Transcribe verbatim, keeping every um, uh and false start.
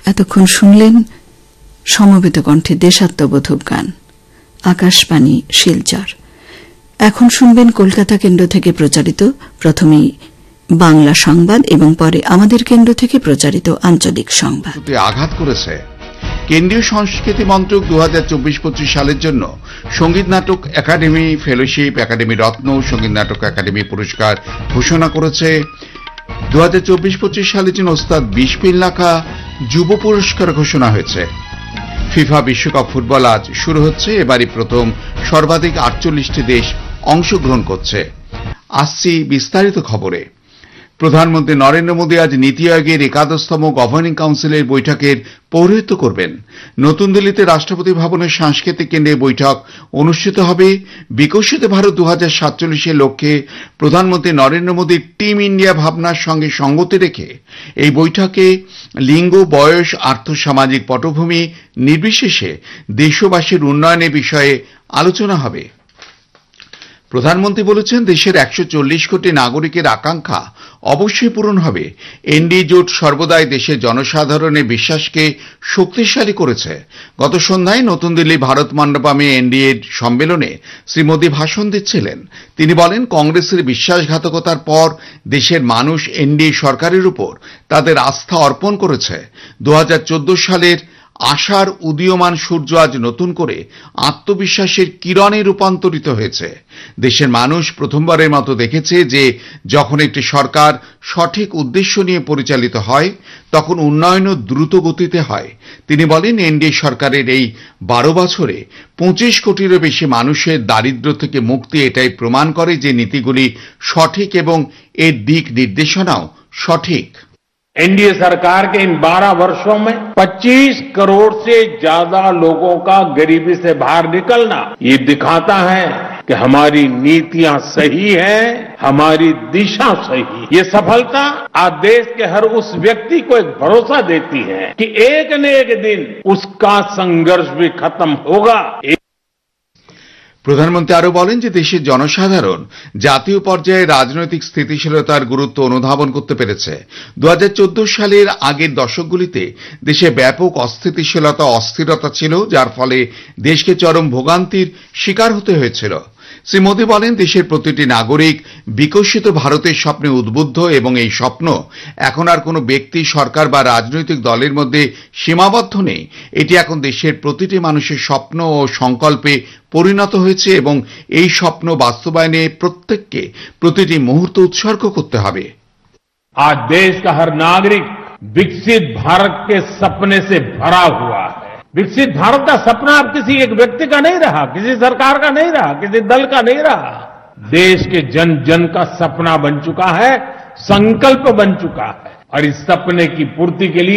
এতক্ষণ শুনলেন সমবেত কণ্ঠে দেশাত্মবোধক গান, আকাশবাণী শিলচর। এখন শুনবেন কলকাতা কেন্দ্র থেকে প্রচারিত প্রথমেই বাংলা সংবাদ এবং পরে আমাদের কেন্দ্র থেকে প্রচারিত আঞ্চলিক সংবাদ। আঘাত করেছে কেন্দ্রীয় সংস্কৃতি মন্ত্রক দু হাজার চব্বিশ পঁচিশ সালের জন্য সঙ্গীত নাটক একাডেমি ফেলোশিপ, একাডেমি রত্ন, সঙ্গীত নাটক একাডেমি পুরস্কার ঘোষণা করেছে। দু হাজার চব্বিশ পঁচিশ সালের জন্য ওস্তাদ বিশপিল লাখা যুব পুরস্কার ঘোষণা হয়েছে। ফিফা বিশ্বকাপ ফুটবল আজ শুরু হচ্ছে। এবারই প্রথম সর্বাধিক আটচল্লিশটি দেশ অংশগ্রহণ করছে। আসছি বিস্তারিত খবরে। প্রধানমন্ত্রী নরেন্দ্র মোদী আজ নীতি আয়োগের একাদশতম গভর্নিং কাউন্সিলের বৈঠকের পৌরোহিত্য করবেন। নতুন দিল্লিতে রাষ্ট্রপতি ভবনের সাংস্কৃতিক কেন্দ্রে বৈঠক অনুষ্ঠিত হবে। বিকশিত ভারত দু হাজার সাতচল্লিশের লক্ষ্যে প্রধানমন্ত্রী নরেন্দ্র মোদীর টিম ইন্ডিয়া ভাবনার সঙ্গে সঙ্গতি রেখে এই বৈঠকে লিঙ্গ, বয়স, আর্থসামাজিক পটভূমি নির্বিশেষে দেশবাসীর উন্নয়নের বিষয়ে আলোচনা হবে। প্রধানমন্ত্রী বলেছেন, দেশের একশো চল্লিশ কোটি নাগরিকের আকাঙ্ক্ষা অবশ্যই পূরণ হবে। এনডিএ জোট সর্বদাই দেশের জনসাধারণের বিশ্বাসকে শক্তিশালী করেছে। গত সন্ধ্যায় নতুন দিল্লি ভারত মণ্ডপমে এনডিএ সম্মেলনে শ্রী মোদী ভাষণ দিচ্ছিলেন। তিনি বলেন, কংগ্রেসের বিশ্বাসঘাতকতার পর দেশের মানুষ এনডিএ সরকারের উপর তাদের আস্থা অর্পণ করেছে। দু হাজার চোদ্দ সালের আশার উদীয়মান সূর্য আজ নতুন করে আত্মবিশ্বাসের কিরণে রূপান্তরিত হয়েছে। দেশের মানুষ প্রথমবারের মতো দেখেছে যে যখন একটি সরকার সঠিক উদ্দেশ্য নিয়ে পরিচালিত হয় তখন উন্নয়নও দ্রুত গতিতে হয়। তিনি বলেন, এনডিএ সরকারের এই বারো বছরে পঁচিশ কোটিরও বেশি মানুষের দারিদ্র্য থেকে মুক্তি এটাই প্রমাণ করে যে নীতিগুলি সঠিক এবং এর দিক নির্দেশনাও সঠিক। एनडीए सरकार के इन बारह वर्षों में पच्चीस करोड़ से ज्यादा लोगों का गरीबी से बाहर निकलना ये दिखाता है कि हमारी नीतियां सही हैं, हमारी दिशा सही। ये सफलता आज देश के हर उस व्यक्ति को एक भरोसा देती है कि एक न एक दिन उसका संघर्ष भी खत्म होगा। প্রধানমন্ত্রী আরো বলেন যে দেশের জনসাধারণ জাতীয় পর্যায়ে রাজনৈতিক স্থিতিশীলতার গুরুত্ব অনুধাবন করতে পেরেছে। দু হাজার চোদ্দ সালের আগের দশকগুলিতে দেশে ব্যাপক অস্থিতিশীলতা, অস্থিরতা ছিল, যার ফলে দেশকে চরম ভোগান্তির শিকার হতে হয়েছিল। শ্রী মোদী বলেন, দেশের প্রতিটি নাগরিক বিকশিত ভারতের স্বপ্নে উদ্বুদ্ধ এবং এই স্বপ্ন এখন আর কোনো ব্যক্তি, সরকার বা রাজনৈতিক দলের মধ্যে সীমাবদ্ধ নেই। এটি এখন দেশের প্রতিটি মানুষের স্বপ্ন ও সংকল্পে পরিণত হয়েছে এবং এই স্বপ্ন বাস্তবায়নে প্রত্যেককে প্রতিটি মুহূর্ত উৎসর্গ করতে হবে। आज देश का हर नागरिक विकसित भारत के सपने से भरा हुआ है। विकसित भारत का सपना अब किसी एक व्यक्ति का नहीं रहा, किसी सरकार का नहीं रहा, किसी दल का नहीं रहा। देश के जन जन का सपना बन चुका है, संकल्प बन चुका है। और इस सपने की पूर्ति के लिए